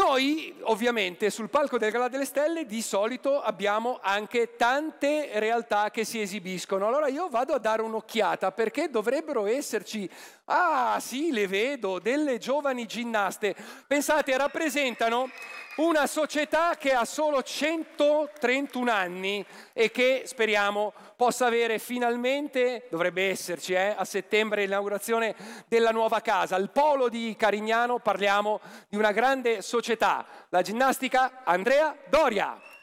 Noi ovviamente sul palco del Galà delle Stelle di solito abbiamo anche tante realtà che si esibiscono, allora io vado a dare un'occhiata perché dovrebbero esserci, ah sì, le vedo, delle giovani ginnaste, pensate, rappresentano una società che ha solo 131 anni e che speriamo possa avere finalmente, dovrebbe esserci a settembre, l'inaugurazione della nuova casa. Al polo di Carignano parliamo di una grande società, la ginnastica Andrea Doria.